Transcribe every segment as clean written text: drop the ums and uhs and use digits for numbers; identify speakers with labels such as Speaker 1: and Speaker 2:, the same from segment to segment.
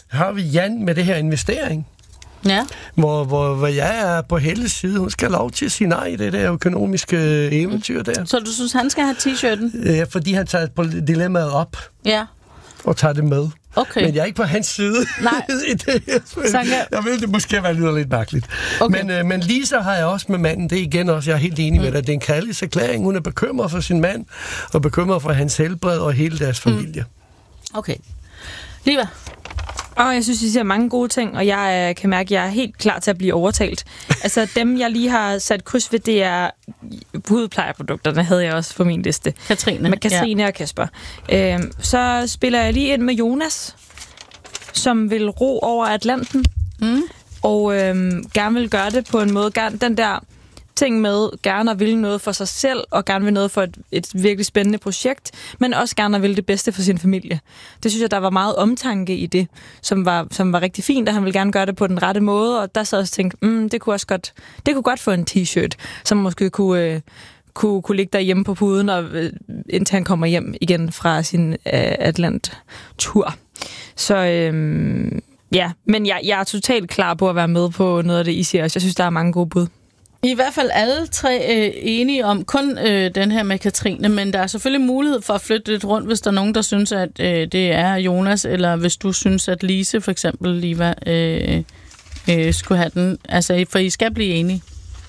Speaker 1: har vi Jan med det her investering.
Speaker 2: Ja.
Speaker 1: Hvor jeg er på Helles side. Hun skal have lov til at sige nej i det der økonomiske eventyr der.
Speaker 2: Så du synes, han skal have t-shirten?
Speaker 1: Ja, fordi han tager dilemmaet op.
Speaker 2: Ja.
Speaker 1: Og tager det med.
Speaker 2: Okay.
Speaker 1: Men jeg er ikke på hans side.
Speaker 2: Nej.
Speaker 1: Jeg ved, det måske være lidt mærkeligt.
Speaker 2: Okay.
Speaker 1: Men Lisa har jeg også med manden. Det er igen også, jeg er helt enig med dig. Det er en kærlighedserklæring. Hun er bekymret for sin mand, og bekymret for hans helbred og hele deres familie.
Speaker 2: Okay. Liva?
Speaker 3: Jeg synes, I siger mange gode ting, og jeg kan mærke, at jeg er helt klar til at blive overtalt. Altså dem, jeg lige har sat kryds ved, det er hudplejeprodukterne, havde jeg også på min liste.
Speaker 2: Katrine.
Speaker 3: Med Katrine og Kasper. Så spiller jeg lige ind med Jonas, som vil ro over Atlanten, og gerne vil gøre det på en måde. Den der ting med gerne at ville noget for sig selv, og gerne vil noget for et virkelig spændende projekt, men også gerne at ville det bedste for sin familie. Det synes jeg, der var meget omtanke i det, som var rigtig fint, og han ville gerne gøre det på den rette måde, og der så også tænkte, det kunne godt få en t-shirt, som måske kunne ligge derhjemme på puden, og indtil han kommer hjem igen fra sin Atlant-tur. Så ja, men jeg er totalt klar på at være med på noget af det, I siger også. Jeg synes, der er mange gode bud.
Speaker 2: I hvert fald alle tre enige om kun den her med Katrine, men der er selvfølgelig mulighed for at flytte lidt rundt, hvis der er nogen, der synes, at det er Jonas, eller hvis du synes, at Lise for eksempel, Liva, skulle have den. Altså, for I skal blive enige.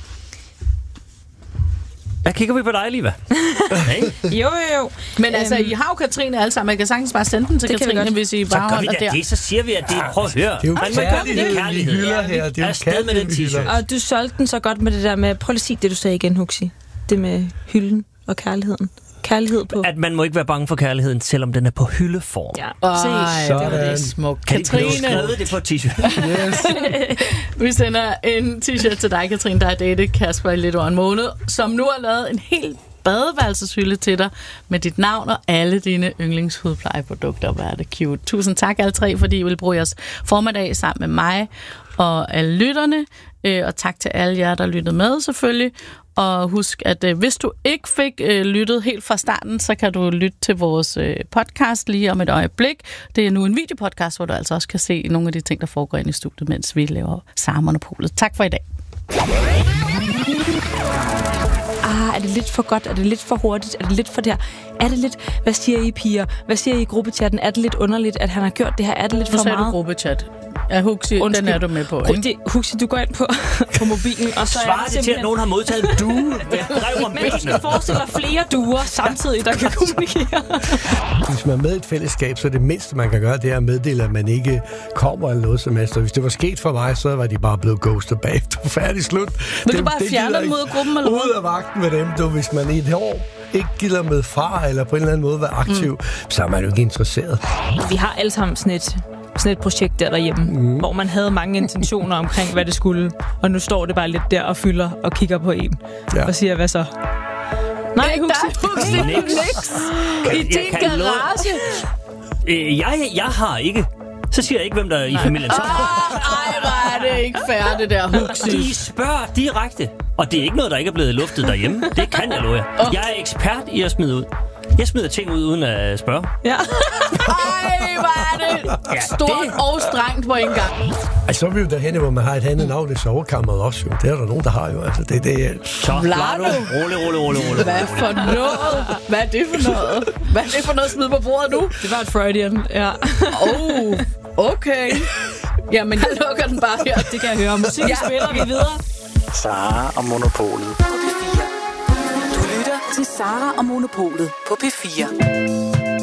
Speaker 4: Jeg kigger vi på dig, Liva.
Speaker 3: Jo.
Speaker 2: Men altså, I har jo Katrine alle sammen. Jeg kan sagtens bare sende den til Katrine, hvis I bare holder der.
Speaker 4: Det, så siger vi, at det er... Prøv at høre.
Speaker 1: Det er jo kærlighed, vi hylder her. Det er jo kærlighed, vi hylder.
Speaker 3: Og du solgte den så godt med det der med... Prøv lige at sige det, du sagde igen, Huxi. Det med hylden og kærligheden. Kærlighed på...
Speaker 4: At man må ikke være bange for kærligheden, selvom den er på hyldeform.
Speaker 3: Ja,
Speaker 2: det var det smukt. Katrine.
Speaker 4: Skrevet det på t-shirt.
Speaker 1: Yes.
Speaker 2: Vi sender en t-shirt til dig, Katrine, der har datet Kasper i lidt over en måned, som nu har lavet en helt badeværelseshylde til dig med dit navn og alle dine yndlingshudplejeprodukter. Hvor er det cute. Tusind tak alle tre, fordi I vil bruge jeres formiddag sammen med mig og alle lytterne. Og tak til alle jer, der lyttede med selvfølgelig. Og husk, at hvis du ikke fik lyttet helt fra starten, så kan du lytte til vores podcast lige om et øjeblik. Det er nu en videopodcast, hvor du altså også kan se nogle af de ting, der foregår inde i studiet, mens vi laver Sara Monopolet. Tak for i dag.
Speaker 3: Er det lidt for godt? Er det lidt for hurtigt? Er det lidt for der? Er det lidt... Hvad siger I, piger? Hvad siger I i gruppechatten? Er det lidt underligt, at han har gjort det her? Er det lidt for meget?
Speaker 2: Nu sagde du gruppechat. Ja, Huxi, den er du med på, ikke?
Speaker 3: Huxi, du går ind på mobilen, og så
Speaker 4: svarer det til, at nogen har modtaget en due med drev om
Speaker 3: benene. Men du skal forestille dig flere duer samtidig, der kan kommunikere.
Speaker 1: Hvis man er med i et fællesskab, så det mindste, man kan gøre, det er at meddele, at man ikke kommer eller noget som helst. Hvis det var sket for mig, så var de bare blevet ghostet bagefter. Færdig slut.
Speaker 2: Vil du bare fjerne dem ud af gruppen, eller
Speaker 1: ud af vagten med dem, hvis man i et år ikke gider med far, eller på en eller anden måde være aktiv, så er man jo ikke interesseret.
Speaker 3: Vi har alle sammen sådan et projekt derhjemme, hvor man havde mange intentioner omkring, hvad det skulle. Og nu står det bare lidt der og fylder og kigger på en. Ja. Og siger, hvad så? Nej,
Speaker 2: Huxi. Niks. I din garage.
Speaker 4: Jeg har ikke. Så siger jeg ikke, hvem der er i familien.
Speaker 2: Ej, hvor er det ikke fair, det der, Huxi.
Speaker 4: De spørger direkte. Og det er ikke noget, der ikke er blevet luftet derhjemme. Det kan jeg love jer. Jeg er ekspert i at smide ud. Jeg smider ting ud uden at spørge.
Speaker 2: Ja. Ej, hvor er det stort og strengt på en gang.
Speaker 1: Så er vi jo derhenne, hvor man har et andet navn i sovekammeret også. Jo. Det er der nogen, der har jo. Altså, det.
Speaker 4: Så, Vlado. Rolig.
Speaker 2: Hvad for noget? Hvad er det for noget? Hvad er det for noget at smide på bordet nu?
Speaker 3: Det var et Freudian, ja.
Speaker 2: Okay. Jamen, jeg lukker den bare her.
Speaker 3: Det kan jeg høre. Musik spiller vi videre.
Speaker 5: Sara og Monopolet.
Speaker 6: På P4. Du lytter til Sara og Monopolet på P4.